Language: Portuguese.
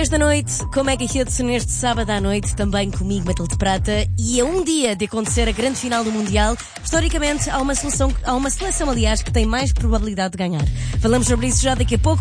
10 da noite, com Mega Hits neste sábado à noite, também comigo, Matilde Prata, e a um dia de acontecer a grande final do Mundial, historicamente há uma seleção, aliás, que tem mais probabilidade de ganhar. Falamos sobre isso já daqui a pouco.